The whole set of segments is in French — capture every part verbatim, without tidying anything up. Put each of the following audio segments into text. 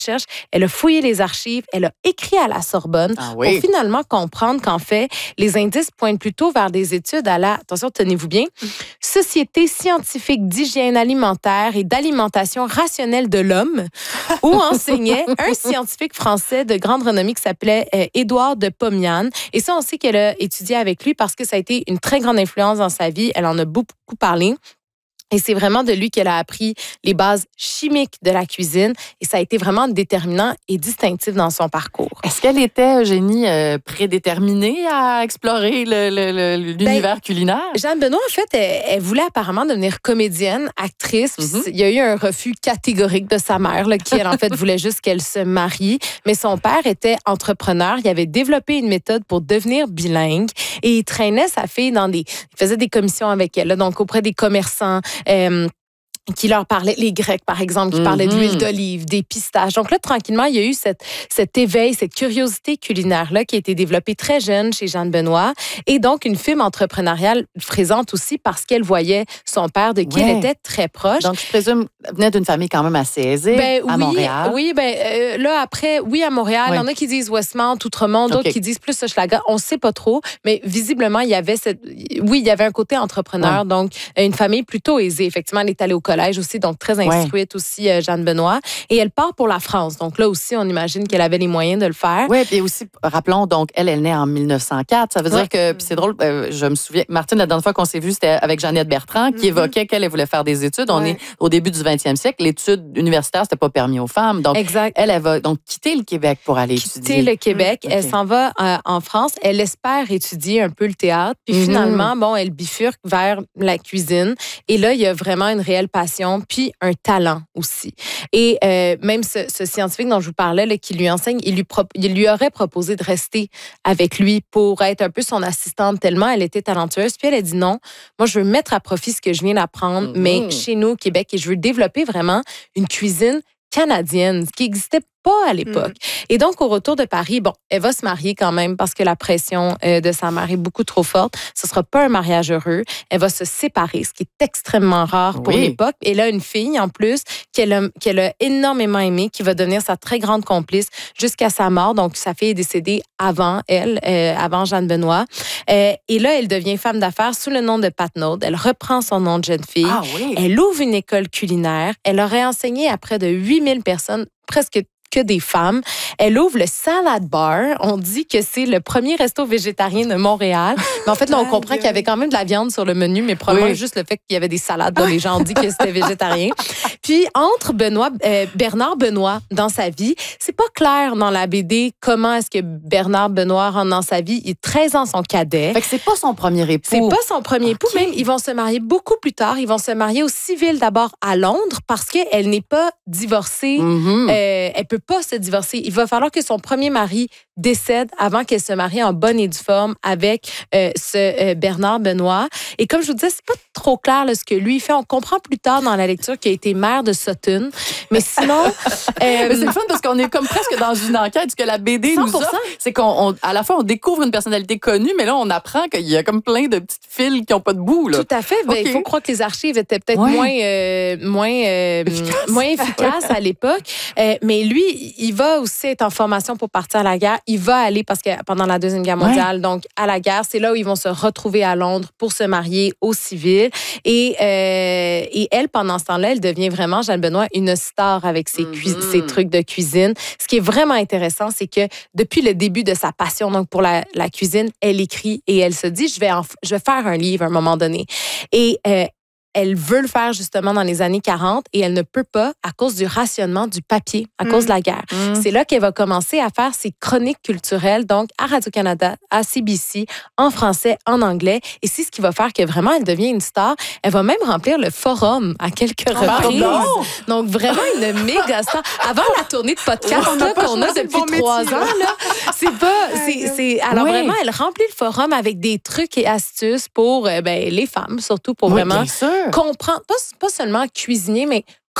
recherches, elle a fouillé les archives, elle a écrit à la Sorbonne ah oui. pour finalement comprendre qu'en fait, les indices pointent plutôt vers des études à la, attention, tenez-vous bien, Société scientifique d'hygiène alimentaire et d'alimentation rationnelle de l'homme, où enseignait un scientifique français de grande renommée qui s'appelait euh, Édouard de Pomian. Et ça, on sait qu'elle a étudié avec lui parce que ça a été une très grande influence dans sa vie. Elle en a beaucoup parlé. Et c'est vraiment de lui qu'elle a appris les bases chimiques de la cuisine. Et ça a été vraiment déterminant et distinctif dans son parcours. Est-ce qu'elle était, Eugénie, euh, prédéterminée à explorer le, le, le, l'univers ben, culinaire? Jeanne Benoît, en fait, elle, elle voulait apparemment devenir comédienne, actrice. Mm-hmm. Il y a eu un refus catégorique de sa mère, là, qui, elle, en fait, voulait juste qu'elle se marie. Mais son père était entrepreneur. Il avait développé une méthode pour devenir bilingue. Et il traînait sa fille dans des... Il faisait des commissions avec elle, là, donc auprès des commerçants. Euh, qui leur parlaient, les Grecs, par exemple, qui mm-hmm. parlaient d'huile d'olive, des pistaches. Donc là, tranquillement, il y a eu cette, cet éveil, cette curiosité culinaire-là qui a été développée très jeune chez Jeanne Benoît. Et donc, une fibre entrepreneuriale présente aussi parce qu'elle voyait son père, de qui ouais. elle était très proche. Donc, je présume, venait d'une famille quand même assez aisée, ben, à oui, Montréal. Oui, ben euh, là, après, oui, à Montréal. Ouais. Il y en a qui disent Westmount, Outremont, d'autres okay. qui disent plus Hochelaga. On ne sait pas trop, mais visiblement, il y avait cette... Oui, il y avait un côté entrepreneur, ouais. donc une famille plutôt aisée. Effectivement, elle est allée au collège aussi, donc très instruite ouais. aussi, euh, Jeanne Benoît. Et elle part pour la France. Donc là aussi, on imagine qu'elle avait les moyens de le faire. Oui, et aussi, rappelons, donc, elle, elle naît en mille neuf cent quatre. Ça veut ouais. dire que, puis c'est drôle, euh, je me souviens, Martine, la dernière fois qu'on s'est vu, c'était avec Jeannette Bertrand, qui mm-hmm. évoquait qu'elle elle voulait faire des études. On ouais. est au début du vingtième siècle. L'étude universitaire, c'était pas permis aux femmes. Donc, exact. Elle, elle va donc quitter le Québec pour aller quitter étudier. Quitter le Québec. Mm-hmm. Elle okay. s'en va euh, en France. Elle espère étudier un peu le théâtre. Puis mm-hmm. finalement, bon, elle bifurque vers la cuisine. Et là, il y a vraiment une réelle passion. Puis un talent aussi. Et euh, même ce, ce scientifique dont je vous parlais, là, qui lui enseigne, il lui, pro- il lui aurait proposé de rester avec lui pour être un peu son assistante tellement elle était talentueuse. Puis elle a dit non, moi je veux mettre à profit ce que je viens d'apprendre, mm-hmm. mais chez nous au Québec, et je veux développer vraiment une cuisine canadienne, ce qui n'existait pas à l'époque. Mm. Et donc, au retour de Paris, bon, elle va se marier quand même parce que la pression euh, de sa mère est beaucoup trop forte. Ce ne sera pas un mariage heureux. Elle va se séparer, ce qui est extrêmement rare pour oui. l'époque. Et là, une fille, en plus, qu'elle a, qu'elle a énormément aimée, qui va devenir sa très grande complice jusqu'à sa mort. Donc, sa fille est décédée avant elle, euh, avant Jeanne Benoît. Euh, et là, elle devient femme d'affaires sous le nom de Pat Naud. Elle reprend son nom de jeune fille. Ah, oui. Elle ouvre une école culinaire. Elle aurait enseigné à près de huit mille personnes, presque que des femmes. Elle ouvre le Salad Bar. On dit que c'est le premier resto végétarien de Montréal. Mais en fait, là, on comprend qu'il y avait quand même de la viande sur le menu, mais probablement oui. juste le fait qu'il y avait des salades. Là, les gens ont dit que c'était végétarien. Puis, entre Benoît, euh, Bernard Benoît dans sa vie, c'est pas clair dans la B D comment est-ce que Bernard Benoît rentre dans sa vie. Il est treize ans son cadet. Fait que c'est pas son premier époux. C'est pas son premier époux. Okay. Même, ils vont se marier beaucoup plus tard. Ils vont se marier au civil d'abord à Londres parce qu'elle n'est pas divorcée. Mm-hmm. Euh, elle peut pas se divorcer. Il va falloir que son premier mari décède avant qu'elle se marie en bonne et due forme avec euh, ce euh, Bernard Benoît. Et comme je vous disais, c'est pas trop clair là, ce que lui fait. On comprend plus tard dans la lecture qu'il a été maire de Sutton. Mais sinon... euh, Mais c'est le fun parce qu'on est comme presque dans une enquête. Ce que la B D cent pour cent nous offre, c'est qu'à la fois, on découvre une personnalité connue, mais là, on apprend qu'il y a comme plein de petites fils qui n'ont pas de bout. Là. Tout à fait. Ben, okay. Il faut croire que les archives étaient peut-être ouais. moins, euh, moins, euh, efficace. moins efficaces à l'époque. Euh, mais lui, il va aussi être en formation pour partir à la guerre. Il va aller, parce que pendant la Deuxième Guerre mondiale, ouais. donc à la guerre, c'est là où ils vont se retrouver à Londres pour se marier au civil. Et, euh, et elle, pendant ce temps-là, elle devient vraiment, Jeanne Benoît, une star avec ses, mm-hmm. cuis- ses trucs de cuisine. Ce qui est vraiment intéressant, c'est que depuis le début de sa passion donc pour la, la cuisine, elle écrit et elle se dit, je vais, en, je vais faire un livre à un moment donné. Et euh, elle veut le faire justement dans les années quarante et elle ne peut pas à cause du rationnement du papier, à mmh. cause de la guerre. Mmh. C'est là qu'elle va commencer à faire ses chroniques culturelles, donc à Radio-Canada, à C B C, en français, en anglais. Et c'est ce qui va faire que vraiment, elle devient une star. Elle va même remplir le forum à quelques oh, reprises. Pardon. Donc vraiment une méga star. Avant la tournée de podcast oh, là, qu'on a depuis trois ans, là, c'est pas... C'est, c'est, alors oui. vraiment, elle remplit le forum avec des trucs et astuces pour ben, les femmes, surtout pour oui, vraiment... bien sûr. Comprendre, pas, pas seulement cuisiner, mais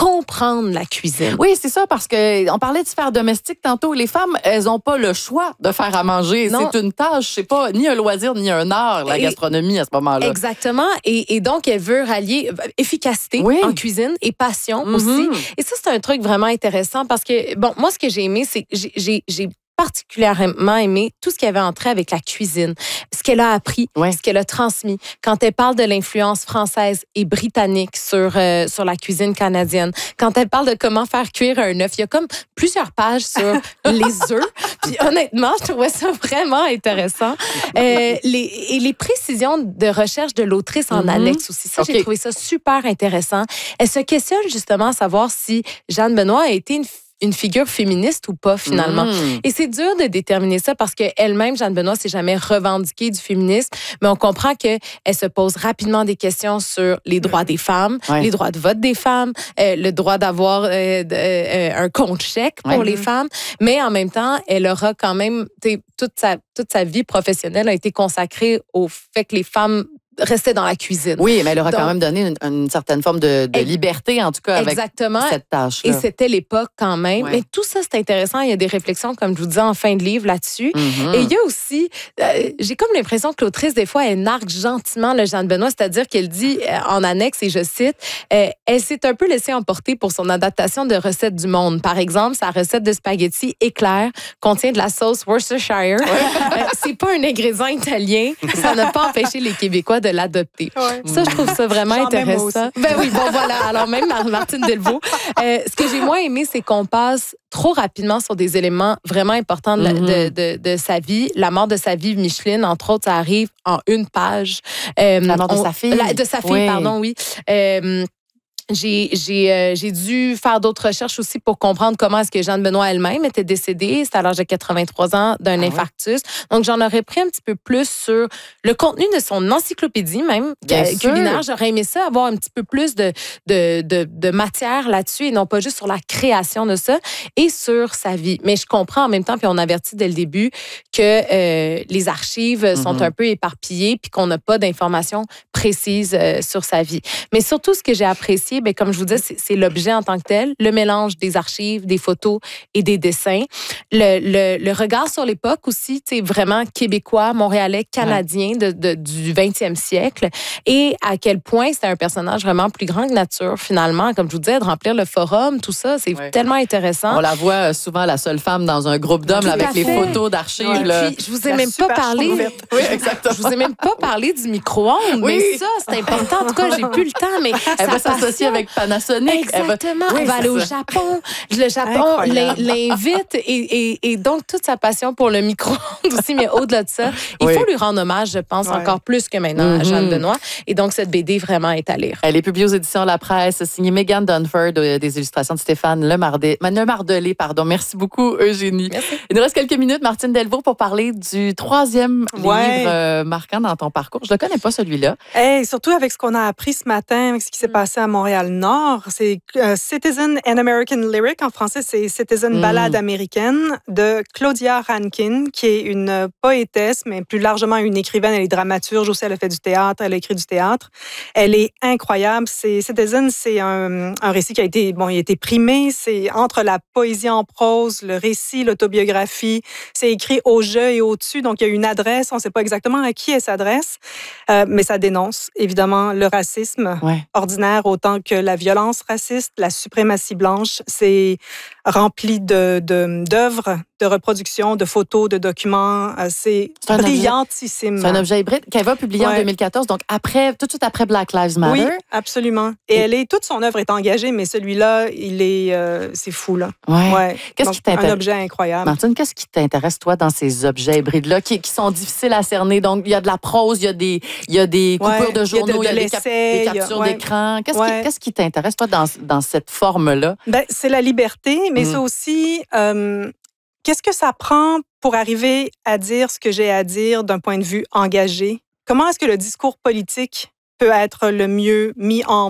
comprendre la cuisine. Oui, c'est ça, parce qu'on parlait de sphère domestique tantôt. Les femmes, elles n'ont pas le choix de faire à manger. Non. C'est une tâche, c'est pas ni un loisir ni un art, la et, gastronomie à ce moment-là. Exactement. Et, et donc, elle veut rallier efficacité oui. en cuisine et passion mm-hmm. aussi. Et ça, c'est un truc vraiment intéressant parce que, bon, moi, ce que j'ai aimé, c'est que j'ai, j'ai, j'ai particulièrement aimé tout ce qui avait entré avec la cuisine, ce qu'elle a appris, ouais. ce qu'elle a transmis. Quand elle parle de l'influence française et britannique sur, euh, sur la cuisine canadienne, quand elle parle de comment faire cuire un œuf, il y a comme plusieurs pages sur les œufs. Puis honnêtement, je trouvais ça vraiment intéressant. Euh, les, et les précisions de recherche de l'autrice en mm-hmm. annexe aussi. Ça, okay. j'ai trouvé ça super intéressant. Elle se questionne justement à savoir si Jeanne Benoît a été une une figure féministe ou pas, finalement. Mmh. Et c'est dur de déterminer ça parce qu'elle-même, Jeanne Benoît, s'est jamais revendiquée du féminisme, mais on comprend qu'elle se pose rapidement des questions sur les droits des femmes, ouais. les droits de vote des femmes, euh, le droit d'avoir euh, de, euh, un compte chèque pour ouais. les femmes, mais en même temps, elle aura quand même, toute sa, toute sa vie professionnelle a été consacrée au fait que les femmes restait dans la cuisine. Oui, mais elle aura Donc, quand même donné une, une certaine forme de, de liberté, en tout cas, avec exactement. cette tâche-là. Et c'était l'époque quand même. Ouais. Mais tout ça, c'est intéressant. Il y a des réflexions, comme je vous disais, en fin de livre là-dessus. Mm-hmm. Et il y a aussi, euh, j'ai comme l'impression que l'autrice, des fois, elle nargue gentiment le Jeanne Benoît, c'est-à-dire qu'elle dit euh, en annexe, et je cite, euh, elle s'est un peu laissée emporter pour son adaptation de recettes du monde. Par exemple, sa recette de spaghettis éclair contient de la sauce Worcestershire. Ouais. euh, c'est pas un ingrédient italien. Ça n'a pas empêché les Québécois de l'adopter. Ouais. Ça, je trouve ça vraiment J'en intéressant. Ben oui, bon, voilà. Alors, même Martine Delvaux. Euh, ce que j'ai moins aimé, c'est qu'on passe trop rapidement sur des éléments vraiment importants de, mm-hmm. de, de, de sa vie. La mort de sa vie, Micheline, entre autres, ça arrive en une page. Euh, la mort de on, sa fille. La, de sa fille, oui. pardon, oui. Euh, J'ai, j'ai, euh, j'ai dû faire d'autres recherches aussi pour comprendre comment est-ce que Jeanne Benoît elle-même était décédée. C'était à l'âge de quatre-vingt-trois ans d'un ah infarctus. Ouais. Donc, j'en aurais pris un petit peu plus sur le contenu de son encyclopédie même, euh, culinaire. J'aurais aimé ça, avoir un petit peu plus de, de, de, de matière là-dessus et non pas juste sur la création de ça et sur sa vie. Mais je comprends en même temps, puis on avertit dès le début que euh, les archives mm-hmm. sont un peu éparpillées puis qu'on n'a pas d'informations précises euh, sur sa vie. Mais surtout, ce que j'ai apprécié, bien, comme je vous disais, c'est, c'est l'objet en tant que tel, le mélange des archives, des photos et des dessins. Le, le, le regard sur l'époque aussi, tu sais, vraiment québécois, montréalais, canadien de, de, du vingtième siècle. Et à quel point c'était un personnage vraiment plus grand que nature, finalement. Comme je vous disais, de remplir le forum, tout ça, c'est ouais. tellement intéressant. On la voit souvent, la seule femme dans un groupe d'hommes là, avec les photos d'archives. Ouais. Là. Puis, je vous ai la même pas parlé. Oui, exactement. Je vous ai même pas parlé du micro-ondes, oui. mais ça, c'est important. En tout cas, j'ai plus le temps, mais elle va s'associer avec Panasonic. Exactement. Elle va, oui, elle va aller ça. au Japon. Le Japon l'invite et, et, et donc toute sa passion pour le micro-ondes aussi, mais au-delà de ça, il oui. faut lui rendre hommage, je pense, ouais. encore plus que maintenant mm-hmm. à Jeanne Benoît. Et donc, cette B D vraiment est à lire. Elle est publiée aux éditions La Presse, signée Megan Dunford, des illustrations de Stéphane Lemardet, Le Mardelé, pardon. Merci beaucoup, Eugénie. Merci. Il nous reste quelques minutes, Martine Delvaux, pour parler du troisième ouais. livre euh, marquant dans ton parcours. Je ne le connais pas, celui-là. Hey, surtout avec ce qu'on a appris ce matin, avec ce qui s'est mm. passé à Montréal-Nord. C'est euh, Citizen and American Lyric. En français, c'est Citizen mm. Ballade américaine de Claudia Rankine, qui est une poétesse, mais plus largement une écrivaine. Elle est dramaturge aussi. Elle a fait du théâtre. Elle a écrit du théâtre. Elle est incroyable. C'est, Citizen, c'est un, un récit qui a été, bon, il a été primé. C'est entre la poésie en prose, le récit, l'autobiographie. C'est écrit au jeu et au-dessus. Donc, il y a une adresse. On ne sait pas exactement à qui elle s'adresse, euh, mais ça dénonce évidemment le racisme ouais. ordinaire autant que la violence raciste, la suprématie blanche. C'est rempli de, de, d'œuvres, de reproductions, de photos, de documents. C'est, c'est brillantissime. Objet, c'est un objet hybride qu'elle va publier ouais. en deux mille quatorze, donc après, tout de suite après Black Lives Matter. Oui, absolument. Et, et elle est, toute son œuvre est engagée, mais celui-là, il est, euh, c'est fou, là. Ouais. ouais. Qu'est-ce donc, qui t'intéresse? Un objet incroyable. Martine, qu'est-ce qui t'intéresse, toi, dans ces objets hybrides-là, qui, qui sont difficiles à cerner? Donc, il y a de la prose, il y a des, il y a des coupures ouais. de journaux, il y a, de, de il y a des, cap- des captures ouais. d'écran. Qu'est-ce, ouais. qui, qu'est-ce qui t'intéresse, toi, dans, dans cette forme-là? Ben, c'est la liberté, mais mm. c'est aussi... Euh, qu'est-ce que ça prend pour arriver à dire ce que j'ai à dire d'un point de vue engagé? Comment est-ce que le discours politique peut être le mieux mis en mots,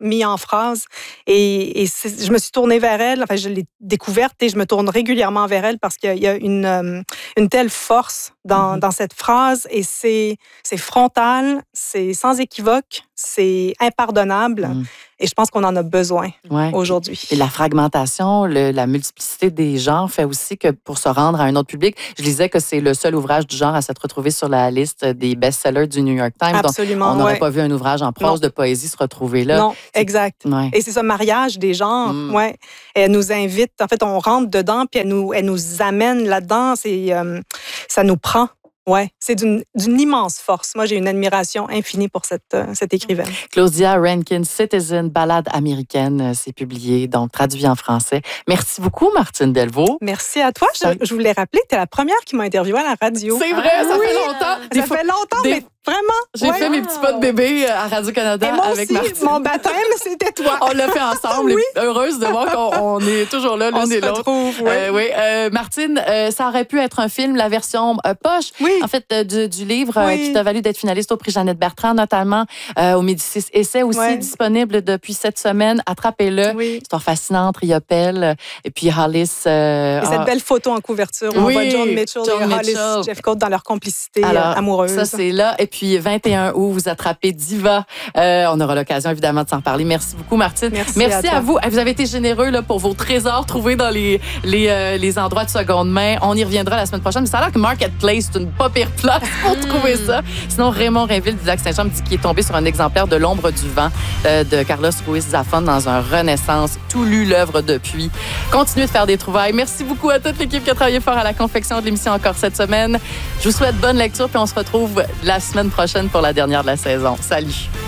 mis en phrase. Et, et je me suis tournée vers elle, enfin, je l'ai découverte et je me tourne régulièrement vers elle parce qu'il y a une, euh, une telle force dans, mm-hmm. dans cette phrase et c'est, c'est frontal, c'est sans équivoque, c'est impardonnable. Mm. Et je pense qu'on en a besoin ouais. aujourd'hui. Et la fragmentation, le, la multiplicité des genres fait aussi que pour se rendre à un autre public, je disais que c'est le seul ouvrage du genre à s'être retrouvé sur la liste des best-sellers du New York Times. Absolument, donc, on n'aurait ouais. pas vu un ouvrage en prose non. de poésie se retrouver là. Non, c'est... exact. Ouais. Et c'est ce mariage des genres. Mm. Ouais. Elle nous invite, en fait, on rentre dedans puis elle nous, elle nous amène là-dedans. C'est, euh, ça nous prend. Oui, c'est d'une, d'une immense force. Moi, j'ai une admiration infinie pour cette, euh, cette écrivaine. Claudia Rankine, Citizen, ballade américaine, c'est publié, donc traduit en français. Merci beaucoup, Martine Delvaux. Merci à toi. Je, je voulais rappeler, tu es la première qui m'a interviewée à la radio. C'est vrai, ah, ça oui, fait longtemps. Ça des fait fois, longtemps, des... mais vraiment. J'ai ouais. fait mes petits pas de bébé à Radio-Canada Et moi avec aussi, Martine. Mon baptême, c'était toi. On l'a fait ensemble. Oui. Heureuse de voir qu'on on est toujours là, l'une et l'autre. Retrouve, oui. Euh, oui. Euh, Martine, euh, ça aurait pu être un film, la version euh, poche, oui. en fait, euh, du, du livre oui. euh, qui t'a valu d'être finaliste au prix Jeannette Bertrand, notamment euh, au Médicis Essai, aussi oui. disponible depuis cette semaine. Attrapez-le. Oui. Histoire fascinante, Riopelle, et puis Hollis. Euh, et cette ah, belle photo en couverture, où oui. on voit John Mitchell John et Mitchell. Hollis Jeff Coate dans leur complicité Alors, amoureuse. Ça, c'est là. Et puis, vingt et un août, vous attrapez Diva. Euh, on aura l'occasion, évidemment, de s'en parler. Merci beaucoup, Martine. Merci, Merci à, à vous. Vous avez été généreux là, pour vos trésors trouvés dans les, les, euh, les endroits de seconde main. On y reviendra la semaine prochaine. Mais ça a l'air que Marketplace, c'est une pas pire place pour trouver ça. Sinon, Raymond Rainville du Lac-Saint-Jean me dit qu'il est tombé sur un exemplaire de L'ombre du vent euh, de Carlos Ruiz Zafón dans un Renaissance. Tout lu l'œuvre depuis. Continuez de faire des trouvailles. Merci beaucoup à toute l'équipe qui a travaillé fort à la confection de l'émission encore cette semaine. Je vous souhaite bonne lecture puis on se retrouve la semaine prochaine pour la dernière de la saison. Salut!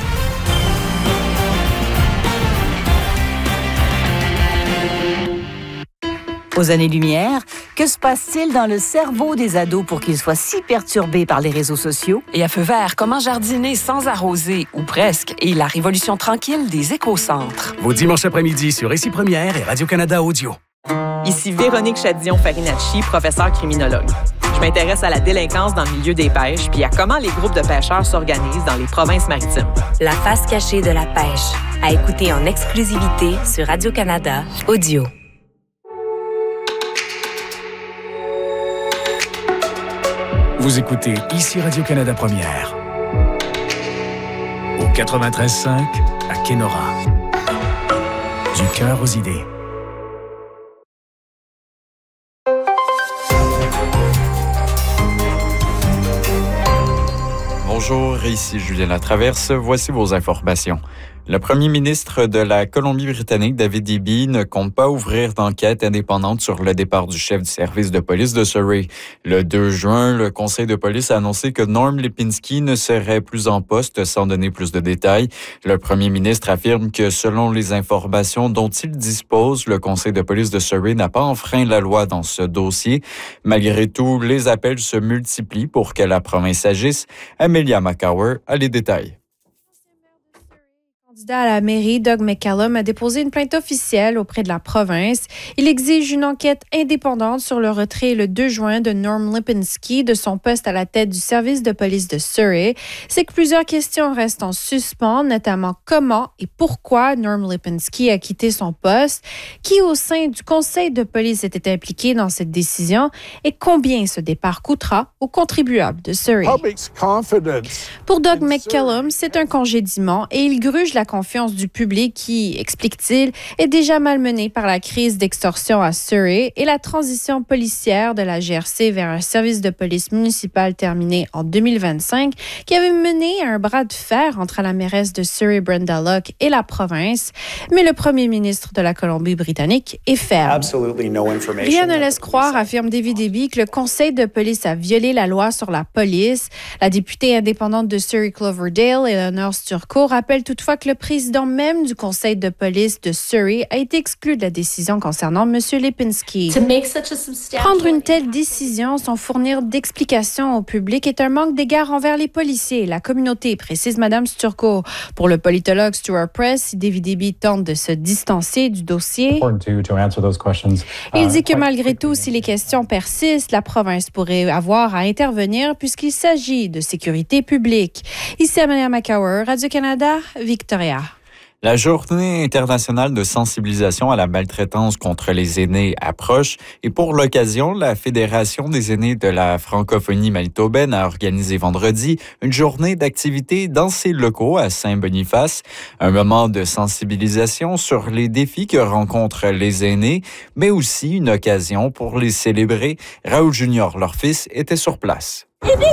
Aux années-lumière, que se passe-t-il dans le cerveau des ados pour qu'ils soient si perturbés par les réseaux sociaux? Et à feu vert, comment jardiner sans arroser, ou presque, et la révolution tranquille des écocentres. Vos dimanches après-midi sur Ici Première et Radio-Canada Audio. Ici Véronique Chadillon-Farinacci, professeure criminologue. Je m'intéresse à la délinquance dans le milieu des pêches puis à comment les groupes de pêcheurs s'organisent dans les provinces maritimes. La face cachée de la pêche, à écouter en exclusivité sur Radio-Canada Audio. Vous écoutez Ici Radio-Canada Première. Au quatre-vingt-treize cinq, à Kenora. Du cœur aux idées. Bonjour, ici Julien Latraverse. Voici vos informations. Le premier ministre de la Colombie-Britannique, David Eby, ne compte pas ouvrir d'enquête indépendante sur le départ du chef du service de police de Surrey. Le deux juin, le conseil de police a annoncé que Norm Lipinski ne serait plus en poste sans donner plus de détails. Le premier ministre affirme que selon les informations dont il dispose, le conseil de police de Surrey n'a pas enfreint la loi dans ce dossier. Malgré tout, les appels se multiplient pour que la province agisse. Amelia McCower a les détails. Le candidat à la mairie, Doug McCallum, a déposé une plainte officielle auprès de la province. Il exige une enquête indépendante sur le retrait le deux juin de Norm Lipinski de son poste à la tête du service de police de Surrey. C'est que plusieurs questions restent en suspens, notamment comment et pourquoi Norm Lipinski a quitté son poste, qui au sein du conseil de police était impliqué dans cette décision et combien ce départ coûtera aux contribuables de Surrey. Pour Doug McCallum, c'est un congédiement et il gruge la confiance du public qui, explique-t-il, est déjà malmenée par la crise d'extorsion à Surrey et la transition policière de la G R C vers un service de police municipal terminé en deux mille vingt-cinq qui avait mené à un bras de fer entre la mairesse de Surrey, Brenda Locke, et la province. Mais le premier ministre de la Colombie-Britannique est ferme. Rien ne laisse croire, affirme David Eby, que le conseil de police a violé la loi sur la police. La députée indépendante de Surrey Cloverdale, Eleanor Sturco, rappelle toutefois que le président même du conseil de police de Surrey a été exclu de la décision concernant M. Lipinski. Prendre une telle décision sans fournir d'explications au public est un manque d'égard envers les policiers et la communauté, précise Mme Sturco. Pour le politologue Stuart Press, si David Eby tente de se distancer du dossier, il dit que malgré tout, si les questions persistent, la province pourrait avoir à intervenir puisqu'il s'agit de sécurité publique. Ici Amelia McCower, Radio-Canada, Victoria. La Journée internationale de sensibilisation à la maltraitance contre les aînés approche et pour l'occasion, la Fédération des aînés de la francophonie manitobaine a organisé vendredi une journée d'activité dans ses locaux à Saint-Boniface. Un moment de sensibilisation sur les défis que rencontrent les aînés, mais aussi une occasion pour les célébrer. Raoul Junior, leur fils, était sur place.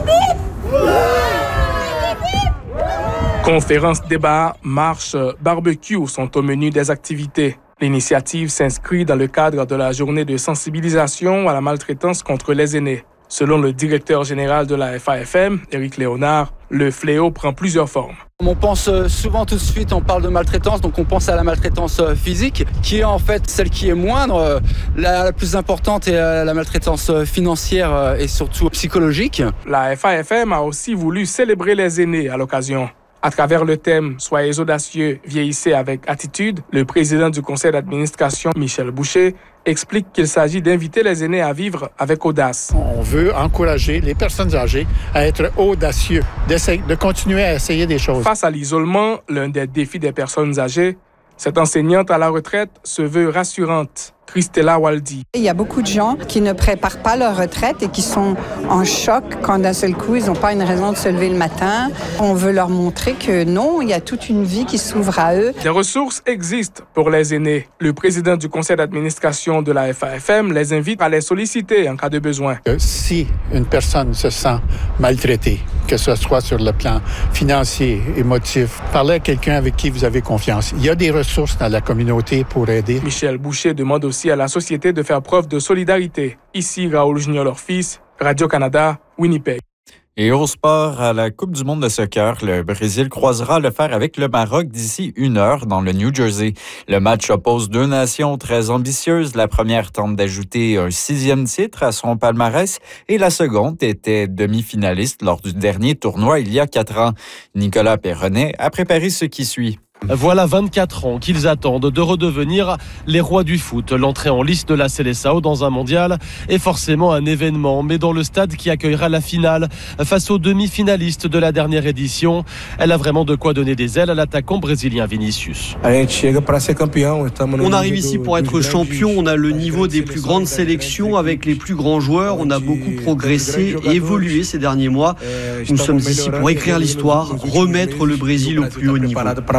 Conférences, débats, marches, barbecues sont au menu des activités. L'initiative s'inscrit dans le cadre de la journée de sensibilisation à la maltraitance contre les aînés. Selon le directeur général de la F A F M, Éric Léonard, le fléau prend plusieurs formes. On pense souvent tout de suite, on parle de maltraitance, donc on pense à la maltraitance physique, qui est en fait celle qui est moindre. La, la plus importante est la maltraitance financière et surtout psychologique. La F A F M a aussi voulu célébrer les aînés à l'occasion. À travers le thème « Soyez audacieux, vieillissez avec attitude », le président du conseil d'administration, Michel Boucher, explique qu'il s'agit d'inviter les aînés à vivre avec audace. On veut encourager les personnes âgées à être audacieux, de continuer à essayer des choses. Face à l'isolement, l'un des défis des personnes âgées, cette enseignante à la retraite se veut rassurante. Christella Waldi. Il y a beaucoup de gens qui ne préparent pas leur retraite et qui sont en choc quand d'un seul coup, ils n'ont pas une raison de se lever le matin. On veut leur montrer que non, il y a toute une vie qui s'ouvre à eux. Des ressources existent pour les aînés. Le président du conseil d'administration de la F A F M les invite à les solliciter en cas de besoin. Si une personne se sent maltraitée, que ce soit sur le plan financier, émotif, parlez à quelqu'un avec qui vous avez confiance. Il y a des ressources dans la communauté pour aider. Michel Boucher demande aussi à la société de faire preuve de solidarité. Ici, Raoul Junior, leur fils, Radio-Canada, Winnipeg. Et au sport, à la Coupe du monde de soccer, le Brésil croisera le fer avec le Maroc d'ici une heure dans le New Jersey. Le match oppose deux nations très ambitieuses. La première tente d'ajouter un sixième titre à son palmarès et la seconde était demi-finaliste lors du dernier tournoi il y a quatre ans. Nicolas Perronnet a préparé ce qui suit. Voilà vingt-quatre ans qu'ils attendent de redevenir les rois du foot. L'entrée en lice de la Seleção dans un mondial est forcément un événement, mais dans le stade qui accueillera la finale face aux demi-finalistes de la dernière édition, elle a vraiment de quoi donner des ailes à l'attaquant brésilien Vinicius. On arrive ici pour être champion, on a le niveau des plus grandes sélections avec les plus grands joueurs, on a beaucoup progressé et évolué ces derniers mois. Nous sommes ici pour écrire l'histoire, remettre le Brésil au plus haut niveau.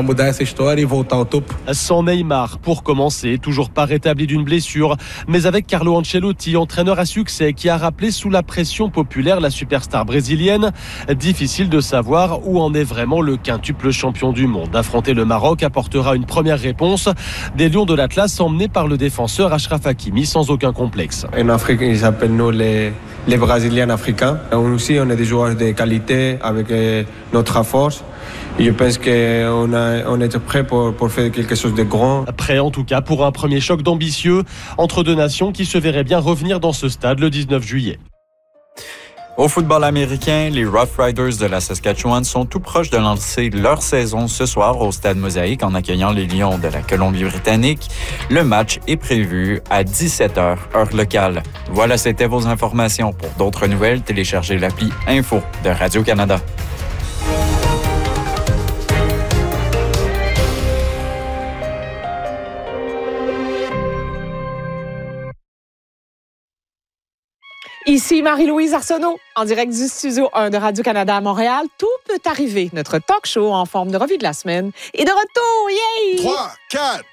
Sans Neymar, pour commencer, toujours pas rétabli d'une blessure, mais avec Carlo Ancelotti, entraîneur à succès qui a rappelé sous la pression populaire la superstar brésilienne. Difficile de savoir où en est vraiment le quintuple champion du monde. Affronter le Maroc apportera une première réponse des Lions de l'Atlas emmenés par le défenseur Achraf Hakimi sans aucun complexe. En Afrique, ils appellent nous les, les Brésiliens africains. Nous aussi, on est des joueurs de qualité avec notre force. Je pense qu'on a, on est prêt pour, pour faire quelque chose de grand. Prêt en tout cas pour un premier choc d'ambitieux entre deux nations qui se verraient bien revenir dans ce stade le dix-neuf juillet. Au football américain, les Rough Riders de la Saskatchewan sont tout proches de lancer leur saison ce soir au Stade Mosaïque en accueillant les Lions de la Colombie-Britannique. Le match est prévu à dix-sept heures, heure locale. Voilà, c'était vos informations. Pour d'autres nouvelles, téléchargez l'appli Info de Radio-Canada. Ici Marie-Louise Arsenault, en direct du studio un de Radio-Canada à Montréal. Tout peut arriver. Notre talk show en forme de revue de la semaine est de retour. Yay! trois, quatre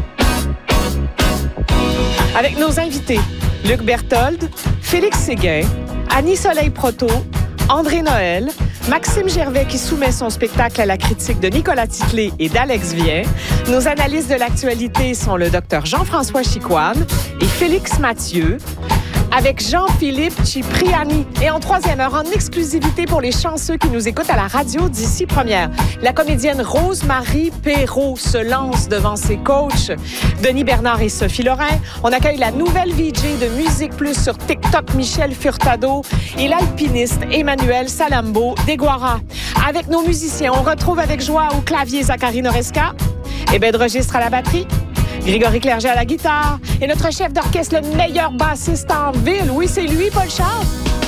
Avec nos invités, Luc Berthold, Félix Séguin, Annie Soleil-Proto, André Noël, Maxime Gervais qui soumet son spectacle à la critique de Nicolas Titley et d'Alex Vien. Nos analystes de l'actualité sont le docteur Jean-François Chicoine et Félix Mathieu. Avec Jean-Philippe Cipriani. Et en troisième heure, en exclusivité pour les chanceux qui nous écoutent à la radio d'ici première, la comédienne Rose-Marie Perrault se lance devant ses coachs, Denis Bernard et Sophie Lorrain. On accueille la nouvelle V J de Musique Plus sur TikTok, Michel Furtado, et l'alpiniste Emmanuel Salambo d'Iguara. Avec nos musiciens, on retrouve avec joie au clavier Zachary Noresca et Ben de registre à la batterie. Grégory Clerget à la guitare et notre chef d'orchestre, le meilleur bassiste en ville. Oui, c'est lui, Paul Charles.